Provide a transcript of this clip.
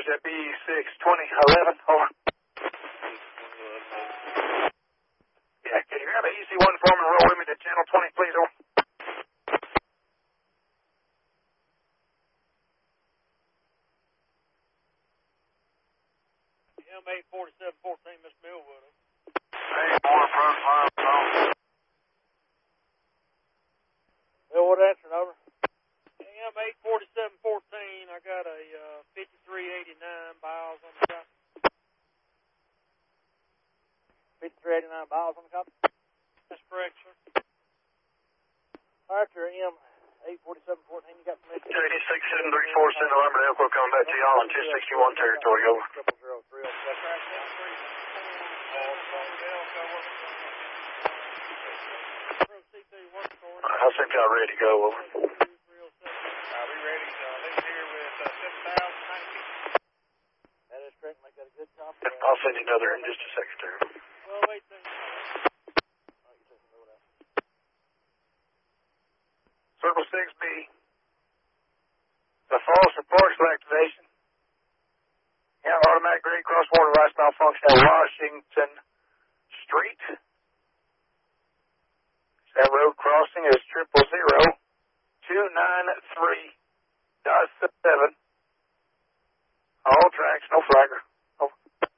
Is that B62011? Over. Yeah, can you grab an EC1 form and roll with me to channel 20, please? Over. M84714, Mr. Millwood. Hey, boy, front line, phone. Millwood answering, over. M84714, I got a 5389 bios on the top. 5389 bios on the top? That's correct, sir. Archer, M84714, you got permission? 867347, November Elko, coming back to y'all in 261 territory, over. 0003. I think y'all ready to go, over. We ready to leave here with 7,019. That is correct. Make that a good copy. I'll send you another in just a second, there. Well, wait a second. Circle 6B. The false or partial activation. Yeah, automatic grade cross-border lights malfunction at Washington Street. That road crossing is 000-293.